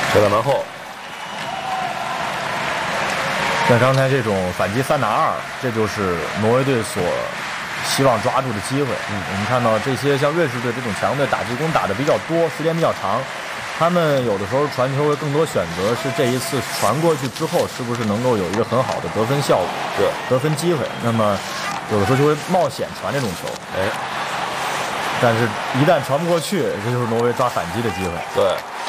射到门后。 像刚才这种反击3拿2，这就是挪威队所希望抓住的机会。我们看到这些像瑞士队这种强队打进攻打得比较多，时间比较长，他们有的时候传球会更多选择是这一次传过去之后，是不是能够有一个很好的得分效果、得分机会？那么有的时候就会冒险传这种球，但是一旦传不过去，这就是挪威抓反击的机会。 对。